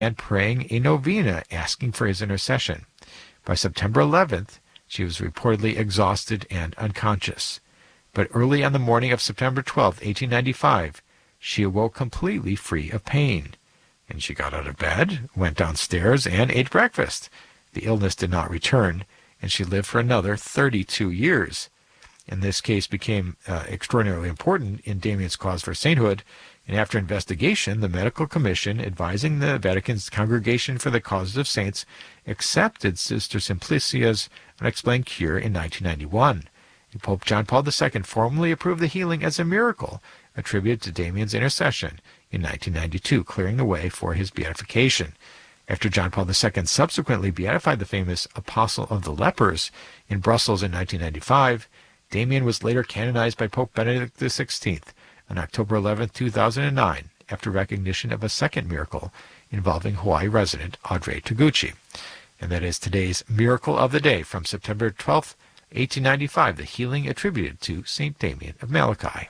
and praying a novena asking for his intercession. By September 11th, she was reportedly exhausted and unconscious. But early on the morning of September 12, 1895, she awoke completely free of pain. And she got out of bed, went downstairs, and ate breakfast. The illness did not return, and she lived for another 32 years. And this case became extraordinarily important in Damien's cause for sainthood, and after investigation, the medical commission advising the Vatican's Congregation for the Causes of Saints accepted Sister Simplicia's unexplained cure in 1991. And Pope John Paul II formally approved the healing as a miracle attributed to Damien's intercession in 1992, clearing the way for his beatification. After John Paul II subsequently beatified the famous Apostle of the Lepers in Brussels in 1995, Damien was later canonized by Pope Benedict XVI on October 11, 2009, after recognition of a second miracle involving Hawaii resident Audrey Taguchi. And that is today's Miracle of the Day from September 12, 1895, the healing attributed to St. Damien of Malachi.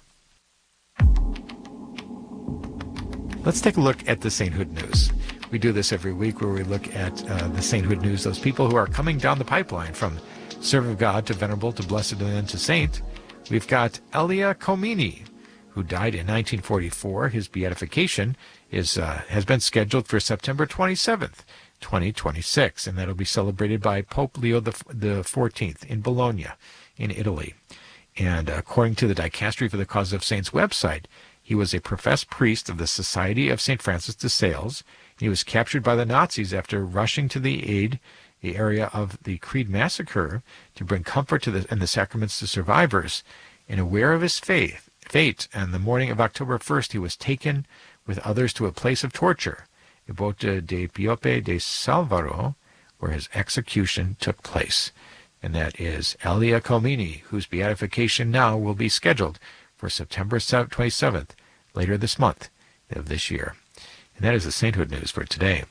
Let's take a look at the sainthood news. We do this every week where we look at the sainthood news, those people who are coming down the pipeline from servant of God to venerable to blessed and then to saint. We've got Elia Comini, who died in 1944. His beatification has been scheduled for September 27th, 2026, and that'll be celebrated by Pope Leo the 14th in Bologna, in Italy. And according to the Dicastery for the Cause of Saints website, he was a professed priest of the Society of St. Francis de Sales. He was captured by the Nazis after rushing to the area of the Creed massacre to bring comfort and the sacraments to survivors. And aware of his fate, on the morning of October 1st, he was taken with others to a place of torture, Bota de Piope de Salvaro, where his execution took place. And that is Elia Comini, whose beatification now will be scheduled for September 27th, later this month of this year. And that is the sainthood news for today.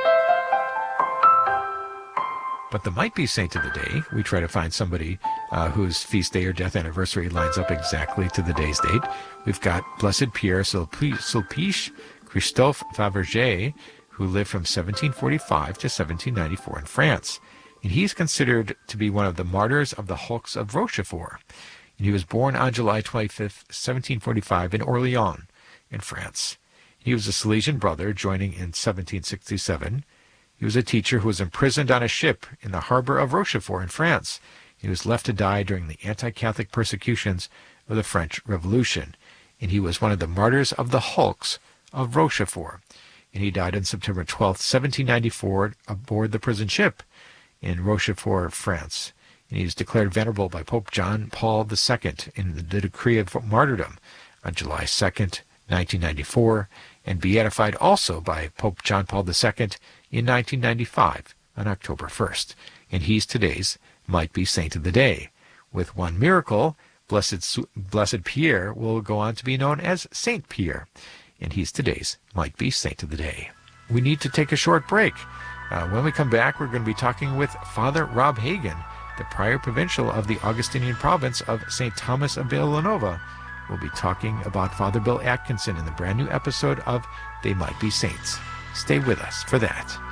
But the might-be saint of the day, we try to find somebody whose feast day or death anniversary lines up exactly to the day's date. We've got Blessed Pierre Sulpice Christophe Fabergé, who lived from 1745 to 1794 in France. And he's considered to be one of the martyrs of the hulks of Rochefort. And he was born on July 25th, 1745 in Orléans, in France. He was a Salesian brother, joining in 1767. He was a teacher who was imprisoned on a ship in the harbor of Rochefort in France. He was left to die during the anti-Catholic persecutions of the French Revolution. And he was one of the martyrs of the hulks of Rochefort. And he died on September 12, 1794, aboard the prison ship in Rochefort, France. And he is declared venerable by Pope John Paul II in the decree of martyrdom on July 2nd, 1994, and beatified also by Pope John Paul II in 1995 on October 1st. And he's today's might-be saint of the day. With one miracle, Blessed Pierre will go on to be known as Saint Pierre, and he's today's might-be saint of the day. We need to take a short break. When we come back, we're going to be talking with Father Rob Hagen, the Prior Provincial of the Augustinian province of St. Thomas of Villanova. We'll be talking about Father Bill Atkinson in the brand new episode of They Might Be Saints. Stay with us for that.